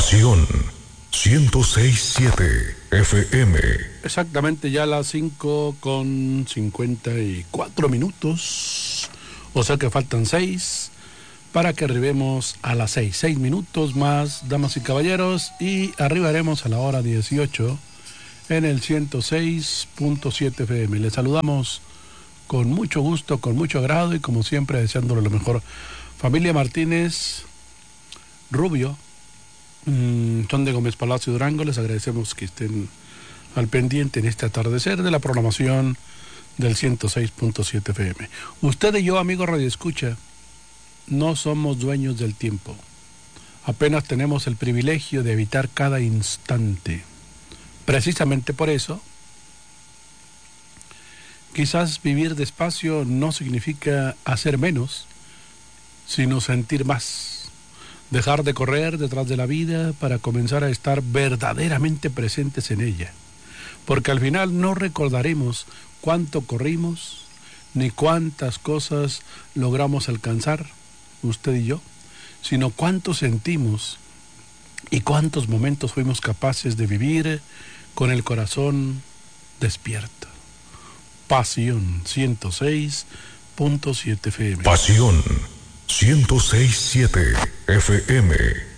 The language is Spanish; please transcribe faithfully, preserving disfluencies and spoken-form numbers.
Pasión ciento seis punto siete F M. Exactamente ya las cinco con cincuenta y cuatro minutos. O sea que faltan seis para que arribemos a las seis. Seis minutos más, damas y caballeros, y arribaremos a la hora dieciocho en el ciento seis punto siete F M. Les saludamos con mucho gusto, con mucho agrado y como siempre deseándole lo mejor. Familia Martínez Rubio, mmm, son de Gómez Palacio Durango. Les agradecemos que estén al pendiente en este atardecer de la programación del ciento seis punto siete F M. Usted y yo, amigo Radio Escucha, no somos dueños del tiempo. Apenas tenemos el privilegio de habitar cada instante. Precisamente por eso, quizás vivir despacio no significa hacer menos, sino sentir más. Dejar de correr detrás de la vida para comenzar a estar verdaderamente presentes en ella. Porque al final no recordaremos cuánto corrimos, ni cuántas cosas logramos alcanzar, usted y yo, sino cuánto sentimos y cuántos momentos fuimos capaces de vivir con el corazón despierto. Pasión ciento seis punto siete F M. Pasión ciento seis punto siete F M.